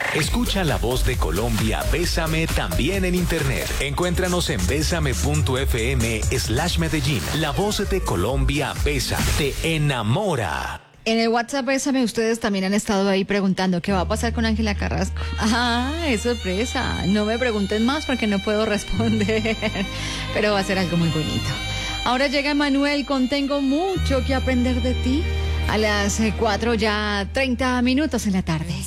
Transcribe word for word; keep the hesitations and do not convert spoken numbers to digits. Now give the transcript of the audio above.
Escucha la voz de Colombia, Bésame, también en internet. Encuéntranos en bésame.fm slash Medellín. La voz de Colombia, Bésame, te enamora. En el WhatsApp, Bésame, ustedes también han estado ahí preguntando qué va a pasar con Ángela Carrasco. Ah, es sorpresa. No me pregunten más porque no puedo responder. Pero va a ser algo muy bonito. Ahora llega Manuel con Tengo mucho que aprender de ti. A las cuatro ya treinta minutos en la tarde.